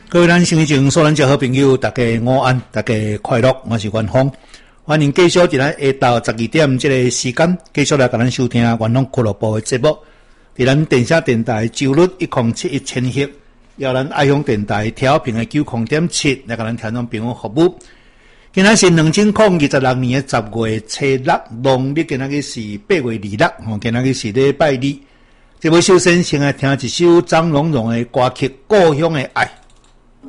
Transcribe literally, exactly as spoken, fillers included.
各位咱新一群所咱遮好朋友，大家午安，大家快乐，我是元丰，欢迎继续伫咱下昼十二点这个时间，继续来甲咱收听元丰俱乐部的节目。伫咱电视电台周日一零七一千赫，由咱爱享电台调频的九零点七来甲咱听众朋友服务。今仔是两千零二十六年的十月初六，农历今仔日是八月二六，吼，今仔日是礼拜二。这位首先先来听一首张荣荣的歌曲《故乡的爱》。